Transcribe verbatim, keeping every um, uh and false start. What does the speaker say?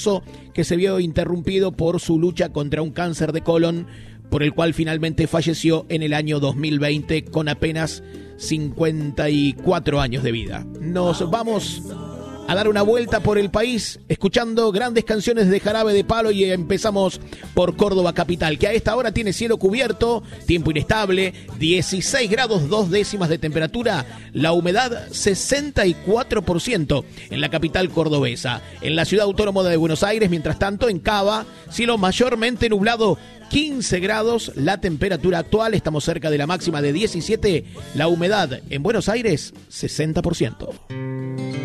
sexo que se vio interrumpido por su lucha contra un cáncer de colon, por el cual finalmente falleció en el año dos mil veinte con apenas cincuenta y cuatro años de vida. Nos vamos a dar una vuelta por el país escuchando grandes canciones de Jarabe de Palo y empezamos por Córdoba capital, que a esta hora tiene cielo cubierto, tiempo inestable, dieciséis grados dos décimas de temperatura, la humedad sesenta y cuatro por ciento en la capital cordobesa. En la ciudad autónoma de Buenos Aires, mientras tanto, en Cava, cielo mayormente nublado, quince grados, la temperatura actual, estamos cerca de la máxima de diecisiete, la humedad en Buenos Aires sesenta por ciento.